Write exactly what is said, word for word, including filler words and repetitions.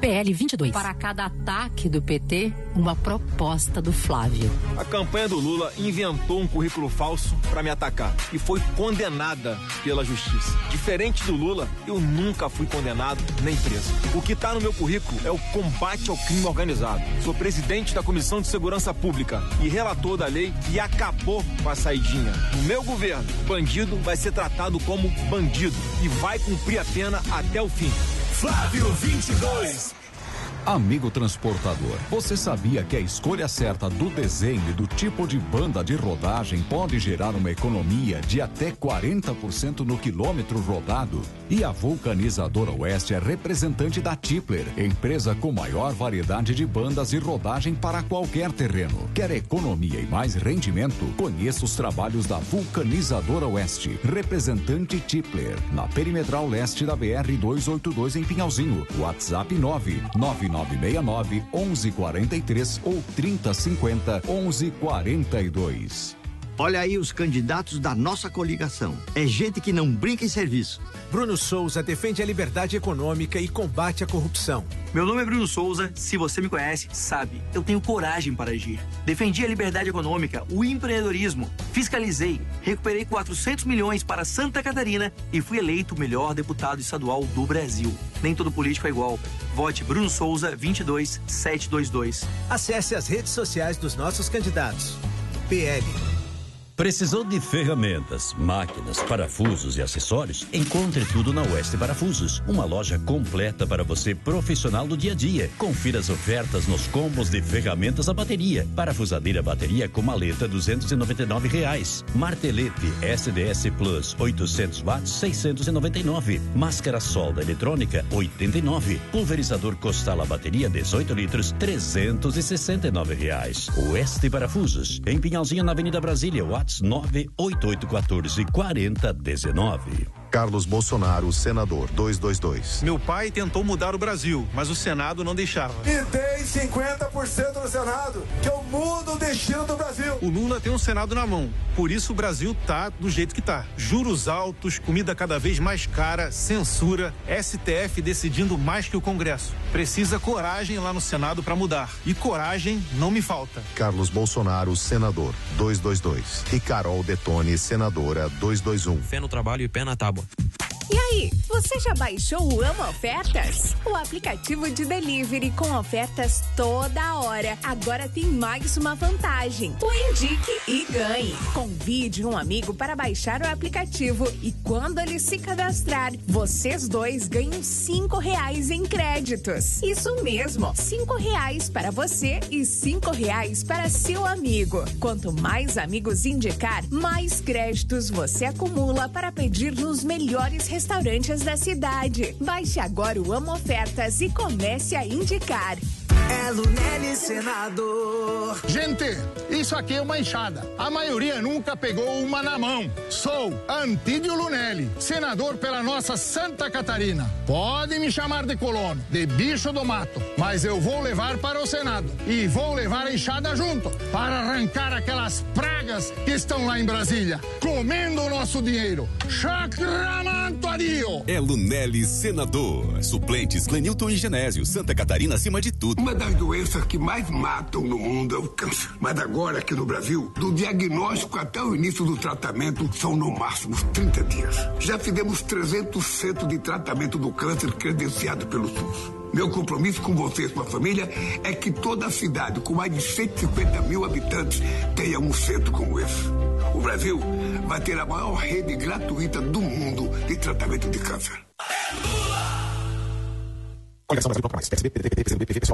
P L vinte e dois. Para cada ataque do P T, uma proposta do Flávio. A campanha do Lula inventou um currículo falso para me atacar e foi condenada pela justiça. Diferente do Lula, eu nunca fui condenado nem preso. O que está no meu currículo é o combate ao crime organizado. Sou presidente da Comissão de Segurança Pública e relator da lei que acabou com a saidinha. No meu governo, bandido vai ser tratado como bandido e vai cumprir a pena até o fim. Flávio vinte e dois. Amigo transportador, você sabia que a escolha certa do desenho e do tipo de banda de rodagem pode gerar uma economia de até quarenta por cento no quilômetro rodado? E a Vulcanizadora Oeste é representante da Tipler, empresa com maior variedade de bandas e rodagem para qualquer terreno. Quer economia e mais rendimento? Conheça os trabalhos da Vulcanizadora Oeste, representante Tipler, na Perimetral Leste da B R duzentos e oitenta e dois em Pinhalzinho. WhatsApp nove nove nove seis nove, onze quarenta e três ou trinta cinquenta, onze quarenta e dois. Olha aí os candidatos da nossa coligação. É gente que não brinca em serviço. Bruno Souza defende a liberdade econômica e combate a corrupção. Meu nome é Bruno Souza, se você me conhece, sabe, eu tenho coragem para agir. Defendi a liberdade econômica, o empreendedorismo, fiscalizei, recuperei quatrocentos milhões para Santa Catarina e fui eleito o melhor deputado estadual do Brasil. Nem todo político é igual. Vote Bruno Souza vinte e dois sete dois dois. Acesse as redes sociais dos nossos candidatos. P L. Precisou de ferramentas, máquinas, parafusos e acessórios? Encontre tudo na Oeste Parafusos, uma loja completa para você profissional do dia a dia. Confira as ofertas nos combos de ferramentas a bateria. Parafusadeira bateria com maleta duzentos e noventa e nove reais. Martelete S D S Plus oitocentos watts seiscentos e noventa e nove. Máscara solda eletrônica oitenta e nove. Pulverizador Costala bateria dezoito litros trezentos e sessenta e nove reais. Oeste Parafusos, em Pinhalzinho na Avenida Brasília. nove oito oito um quatro quatro zero um nove. Carlos Bolsonaro, senador duzentos e vinte e dois. Meu pai tentou mudar o Brasil, mas o Senado não deixava. E tem cinquenta por cento no Senado, que eu mudo o destino do Brasil. O Lula tem um Senado na mão, por isso o Brasil tá do jeito que tá. Juros altos, comida cada vez mais cara, censura, S T F decidindo mais que o Congresso. Precisa coragem lá no Senado para mudar. E coragem não me falta. Carlos Bolsonaro, senador duzentos e vinte e dois. E Carol Detone, senadora duzentos e vinte e um. Fé no trabalho e pé na tábua. E aí, você já baixou o Ama Ofertas? O aplicativo de delivery com ofertas toda hora. Agora tem mais uma vantagem. O Indique e Ganhe. Convide um amigo para baixar o aplicativo e quando ele se cadastrar, vocês dois ganham cinco reais em créditos. Isso mesmo, cinco reais para você e cinco reais para seu amigo. Quanto mais amigos indicar, mais créditos você acumula para pedir nos melhores restaurantes da cidade. Baixe agora o Ama Ofertas e comece a indicar. É Lunelli Senador. Gente, isso aqui é uma enxada. A maioria nunca pegou uma na mão. Sou Antídio Lunelli, senador pela nossa Santa Catarina. Pode me chamar de colono, de bicho do mato, mas eu vou levar para o Senado e vou levar a enxada junto para arrancar aquelas pragas que estão lá em Brasília, comendo o nosso dinheiro. Chacramanto adio. É Lunelli Senador. Suplentes Clenilton e Genésio. Santa Catarina acima de tudo. Uma das doenças que mais matam no mundo é o câncer. Mas agora, aqui no Brasil, do diagnóstico até o início do tratamento, são no máximo trinta dias. Já fizemos trezentos centros de tratamento do câncer credenciado pelo SUS. Meu compromisso com você e sua família é que toda a cidade, com mais de cento e cinquenta mil habitantes, tenha um centro como esse. O Brasil vai ter a maior rede gratuita do mundo de tratamento de câncer. Coligação Brasil Toca Mais. P S B, P T, P T, P C B, P V, P S O